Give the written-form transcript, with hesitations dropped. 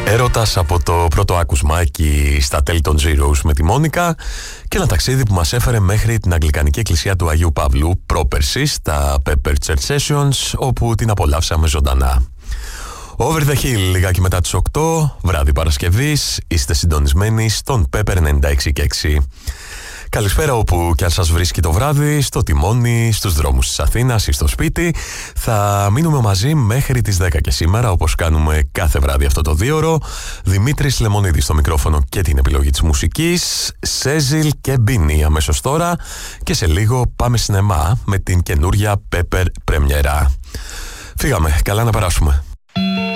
Έρωτας από το πρώτο ακουσμάκι στα τέλη των Zeros με τη Μόνικα και ένα ταξίδι που μας έφερε μέχρι την Αγγλικανική Εκκλησία του Αγίου Παύλου πρόπερση στα Pepper Church Sessions, όπου την απολαύσαμε ζωντανά. Over the Hill λιγάκι μετά τις 8, βράδυ Παρασκευής, είστε συντονισμένοι στον Pepper 96,6. Καλησπέρα όπου και αν σας βρίσκει το βράδυ, στο τιμόνι, στους δρόμους της Αθήνας ή στο σπίτι. Θα μείνουμε μαζί μέχρι τις 10 και σήμερα, όπως κάνουμε κάθε βράδυ αυτό το 2ωρο. Δημήτρης Λεμονίδης στο μικρόφωνο και την επιλογή της μουσικής, Σέζιλ και Μπίνι αμέσως τώρα, και σε λίγο πάμε σινεμά με την καινούρια Pepper πρεμιέρα. Φύγαμε, καλά να περάσουμε.